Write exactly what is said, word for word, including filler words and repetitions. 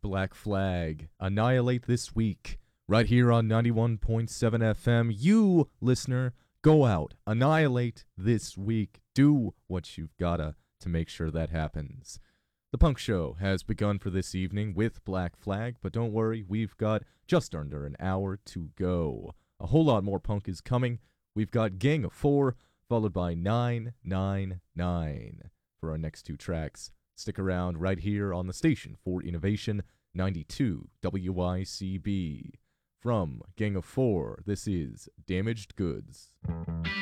Black Flag. Annihilate this week, right here on ninety-one point seven F M. You, listener, go out, annihilate this week. Do what you've gotta to make sure that happens. The punk show has begun for this evening with Black Flag, but don't worry, we've got just under an hour to go. A whole lot more punk is coming. We've got Gang of Four, followed by nine nine nine for our next two tracks. Stick around right here on the station for Innovation ninety-two W I C B. From Gang of Four, this is Damaged Goods.